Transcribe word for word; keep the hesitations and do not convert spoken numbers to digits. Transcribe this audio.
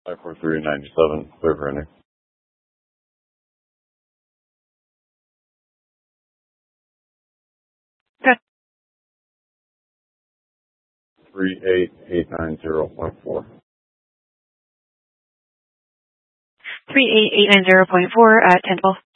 five four three nine seven, clear for ending. Okay. three eight eight nine zero point four. three eight eight nine zero point four at ten twelve.